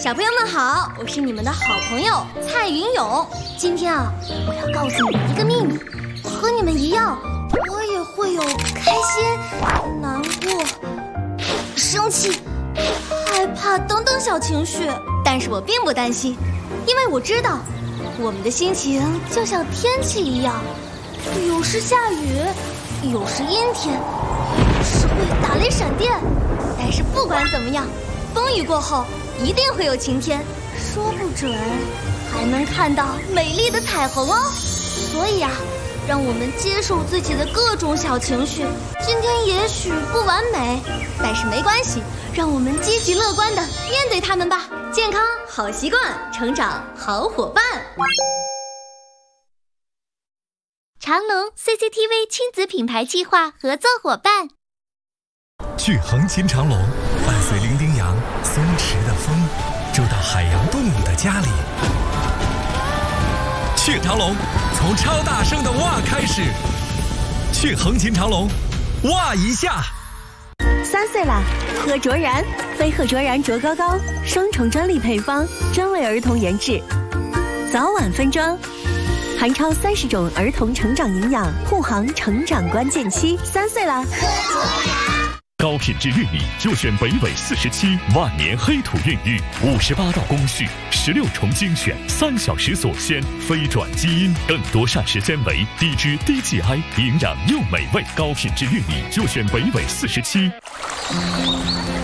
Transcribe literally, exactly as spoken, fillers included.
小朋友们好，我是你们的好朋友蔡云勇。今天啊，我要告诉你们一个秘密，和你们一样，我也会有开心、难过、生气、害怕等等小情绪。但是我并不担心，因为我知道，我们的心情就像天气一样，有时下雨，有时阴天，有时会打雷闪电。但是不管怎么样，风雨过后一定会有晴天，说不准还能看到美丽的彩虹哦。所以啊，让我们接受自己的各种小情绪。今天也许不完美，但是没关系，让我们积极乐观地面对它们吧。健康好习惯，成长好伙伴。 长隆 C C T V 亲子品牌计划合作伙伴。 去横琴长隆，伴随伶仃洋松弛的风，住到海洋动物的家里。去长隆，从超大声的哇开始。去横琴长隆，哇一下。 三岁啦，贺卓然，飞鹤卓然卓高高，双重专利配方，专为儿童研制，早晚分装，含超三十种儿童成长营养，护航成长关键期。三岁啦，贺卓然。 高品质玉米就选北纬四十七万年黑土孕育，五十八道工序，十六重精选，三小时锁鲜，非转基因，更多膳食纤维，低脂低 G I， 营养又美味。高品质玉米就选北纬四十七。